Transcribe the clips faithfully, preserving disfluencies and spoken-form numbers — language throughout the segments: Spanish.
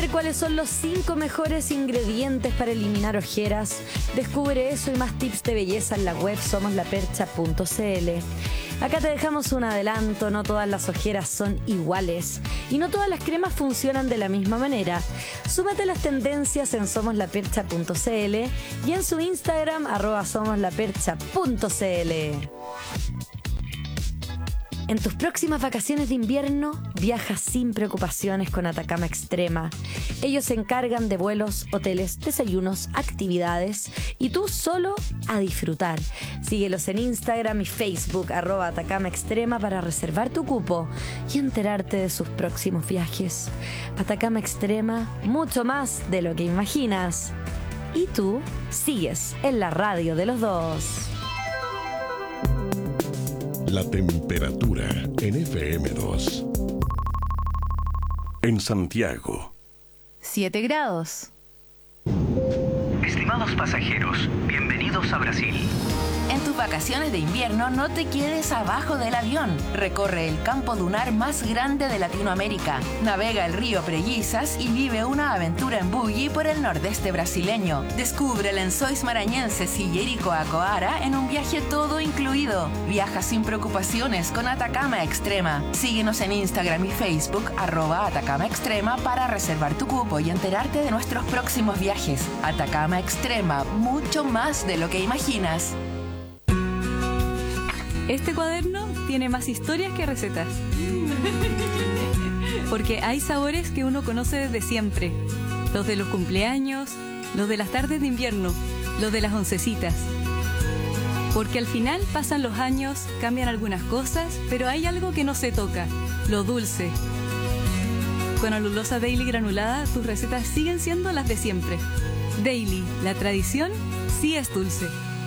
saber cuáles son los cinco mejores ingredientes para eliminar ojeras? Descubre eso y más tips de belleza en la web somos la percha punto c l. Acá te dejamos un adelanto, no todas las ojeras son iguales y no todas las cremas funcionan de la misma manera. Súmate a las tendencias en somos la percha punto c l y en su Instagram arroba somos la percha punto c l. En tus próximas vacaciones de invierno, viaja sin preocupaciones con Atacama Extrema. Ellos se encargan de vuelos, hoteles, desayunos, actividades y tú solo a disfrutar. Síguelos en Instagram y Facebook, arroba Atacama Extrema para reservar tu cupo y enterarte de sus próximos viajes. Atacama Extrema, mucho más de lo que imaginas. Y tú sigues en la radio de los dos. La temperatura en F M dos. En Santiago, siete grados. Estimados pasajeros, bienvenidos a Brasil. En tus vacaciones de invierno no te quedes abajo del avión. Recorre el campo dunar más grande de Latinoamérica. Navega el río Preguisas y vive una aventura en buggy por el nordeste brasileño. Descubre Lençóis Maranhenses y Jericoacoara en un viaje todo incluido. Viaja sin preocupaciones con Atacama Extrema. Síguenos en Instagram y Facebook, arroba Atacama Extrema, para reservar tu cupo y enterarte de nuestros próximos viajes. Atacama Extrema, mucho más de lo que imaginas. Este cuaderno tiene más historias que recetas. Porque hay sabores que uno conoce desde siempre. Los de los cumpleaños, los de las tardes de invierno, los de las oncecitas. Porque al final pasan los años, cambian algunas cosas, pero hay algo que no se toca: lo dulce. Con Alulosa Daily granulada, tus recetas siguen siendo las de siempre. Daily, la tradición sí es dulce.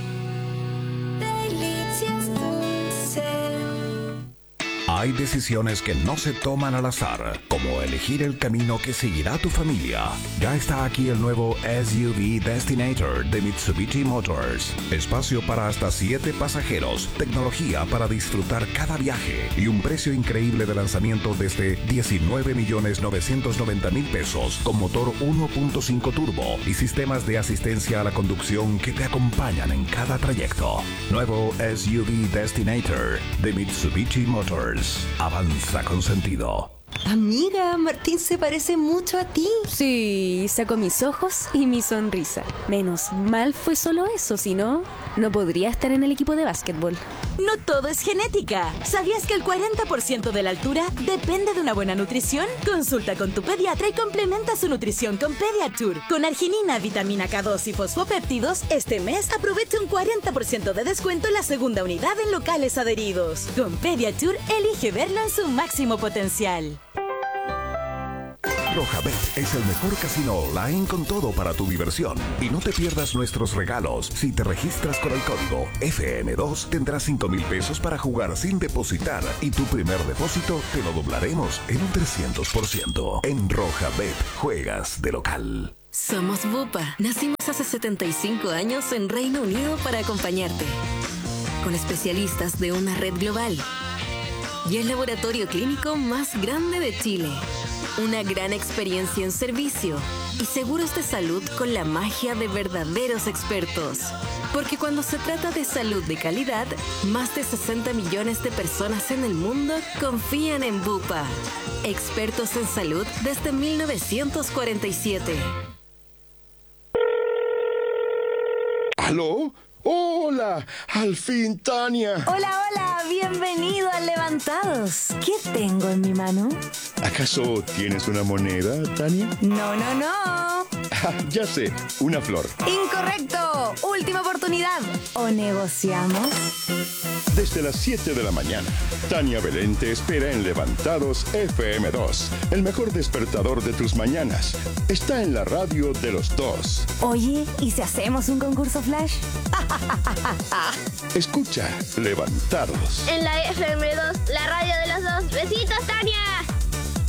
Hay decisiones que no se toman al azar, como elegir el camino que seguirá tu familia. Ya está aquí el nuevo S U V Destinator de Mitsubishi Motors. Espacio para hasta siete pasajeros, tecnología para disfrutar cada viaje y un precio increíble de lanzamiento desde diecinueve millones novecientos noventa mil pesos, con motor uno punto cinco turbo y sistemas de asistencia a la conducción que te acompañan en cada trayecto. Nuevo S U V Destinator de Mitsubishi Motors. Avanza con sentido. Amiga, Martín se parece mucho a ti. Sí, sacó mis ojos y mi sonrisa. Menos mal fue solo eso, si no, no podría estar en el equipo de básquetbol. No todo es genética. ¿Sabías que el cuarenta por ciento de la altura depende de una buena nutrición? Consulta con tu pediatra y complementa su nutrición con Pediatur. Con arginina, vitamina K dos y fosfopéptidos, este mes aprovecha un cuarenta por ciento de descuento en la segunda unidad en locales adheridos. Con Pediatur, elige verlo en su máximo potencial. Rojabet es el mejor casino online con todo para tu diversión. Y no te pierdas nuestros regalos. Si te registras con el código F M dos, tendrás cinco mil pesos para jugar sin depositar. Y tu primer depósito te lo doblaremos en un trescientos por ciento. En Rojabet, juegas de local. Somos Bupa. Nacimos hace setenta y cinco años en Reino Unido para acompañarte. Con especialistas de una red global. Y el laboratorio clínico más grande de Chile. Una gran experiencia en servicio y seguros de salud con la magia de verdaderos expertos. Porque cuando se trata de salud de calidad, más de sesenta millones de personas en el mundo confían en Bupa. Expertos en salud desde mil novecientos cuarenta y siete. ¿Aló? ¡Hola! ¡Al fin, Tania! Hola, hola, bienvenido a Levantados. ¿Qué tengo en mi mano? ¿Acaso tienes una moneda, Tania? No, no, no. Ah, ya sé, una flor. Incorrecto. Última oportunidad. ¿O negociamos? Desde las siete de la mañana, Tania Belén te espera en Levantados F M dos, el mejor despertador de tus mañanas. Está en la radio de los dos. Oye, ¿y si hacemos un concurso flash? Escucha Levantados. En la F M dos, la radio de los dos. ¡Besitos, Tania!